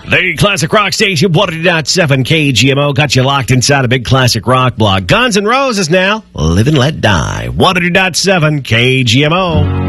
The Classic Rock Station, 102.7 KGMO, got you locked inside a big classic rock block. Guns N' Roses now, Live and Let Die, 102.7 KGMO.